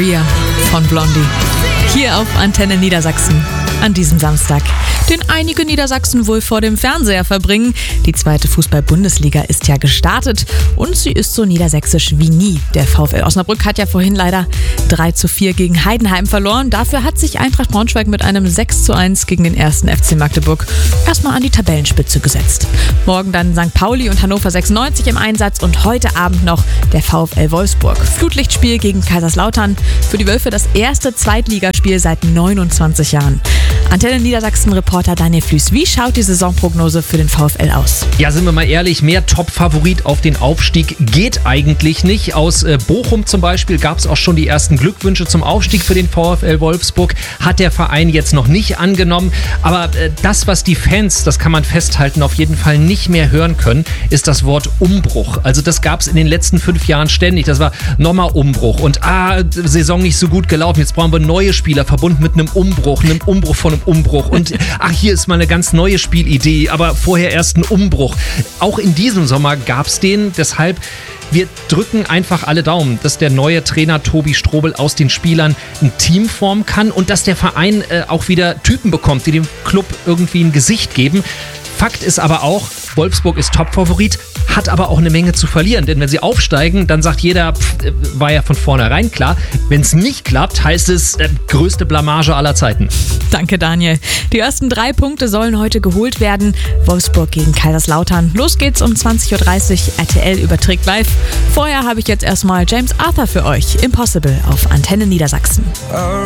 Maria von Blondie. Hier auf Antenne Niedersachsen an diesem Samstag, den einige Niedersachsen wohl vor dem Fernseher verbringen. Die 2. Fußball-Bundesliga ist ja gestartet und sie ist so niedersächsisch wie nie. Der VfL Osnabrück hat ja vorhin leider 3:4 gegen Heidenheim verloren. Dafür hat sich Eintracht Braunschweig mit einem 6:1 gegen den 1. FC Magdeburg erstmal an die Tabellenspitze gesetzt. Morgen dann St. Pauli und Hannover 96 im Einsatz und heute Abend noch der VfL Wolfsburg. Flutlichtspiel gegen Kaiserslautern. Für die Wölfe das erste Zweitligaspiel seit 29 Jahren. Antenne Niedersachsen-Reporter Daniel Flüß, wie schaut die Saisonprognose für den VfL aus? Ja, sind wir mal ehrlich, mehr Top-Favorit auf den Aufstieg geht eigentlich nicht. Aus Bochum zum Beispiel gab es auch schon die ersten Glückwünsche zum Aufstieg für den VfL Wolfsburg. Hat der Verein jetzt noch nicht angenommen. Aber das, was die Fans, das kann man festhalten, auf jeden Fall nicht mehr hören können, ist das Wort Umbruch. Also das gab es in den letzten 5 Jahren ständig. Das war nochmal Umbruch und Saison nicht so gut gelaufen. Jetzt brauchen wir neue Spieler, verbunden mit einem Umbruch von einem Umbruch. Und hier ist mal eine ganz neue Spielidee, aber vorher erst ein Umbruch. Auch in diesem Sommer gab es den, deshalb wir drücken einfach alle Daumen, dass der neue Trainer Tobi Strobel aus den Spielern ein Team formen kann und dass der Verein auch wieder Typen bekommt, die dem Club irgendwie ein Gesicht geben. Fakt ist aber auch, Wolfsburg ist Top-Favorit, hat aber auch eine Menge zu verlieren. Denn wenn sie aufsteigen, dann sagt jeder, war ja von vornherein klar. Wenn es nicht klappt, heißt es größte Blamage aller Zeiten. Danke, Daniel. Die ersten 3 Punkte sollen heute geholt werden. Wolfsburg gegen Kaiserslautern. Los geht's um 20:30 Uhr. RTL überträgt live. Vorher habe ich jetzt erstmal James Arthur für euch. Impossible auf Antenne Niedersachsen.